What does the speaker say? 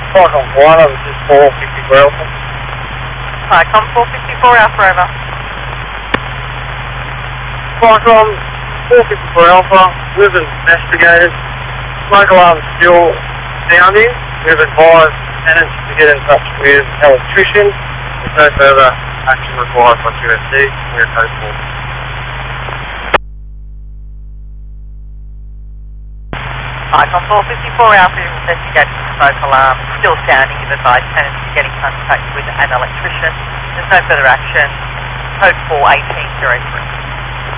Cyclone 1, this is 454 Alpha. Cyclone 454 Alpha, over. Cyclone 454 Alpha, we've investigated. Smoke alarm still sounding. We've advised tenants to get in touch with electricians. There's no further action required by QSD. We're code 4. Cyclone 454 Alpha, investigation of smoke alarm still sounding. You've advised tenants to get in contact with an electrician. There's no further action. Code 4 1803.